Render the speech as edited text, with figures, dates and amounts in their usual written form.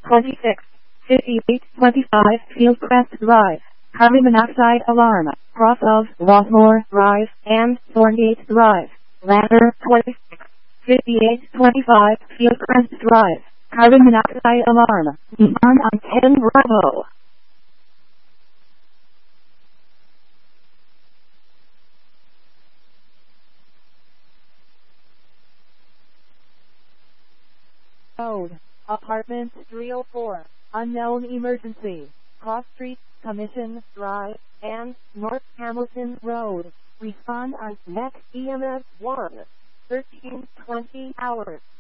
26, 58, 25, Fieldcrest Drive, carbon monoxide alarm, cross of Rossmore Drive and Thorngate Drive, ladder 26, 58, 25, Fieldcrest Drive, carbon monoxide alarm, on 10 Bravo. Code, Apartment 304, unknown emergency, Cross Street, Commission Drive, and North Hamilton Road. Respond on next EMS 1, 13:20 hours.